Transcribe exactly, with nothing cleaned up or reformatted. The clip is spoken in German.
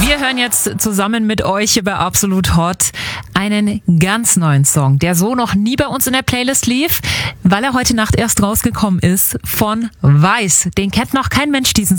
Wir hören jetzt zusammen mit euch über Absolut Hot einen ganz neuen Song, der so noch nie bei uns in der Playlist lief, weil er heute Nacht erst rausgekommen ist, von Weiß. Den kennt noch kein Mensch, diesen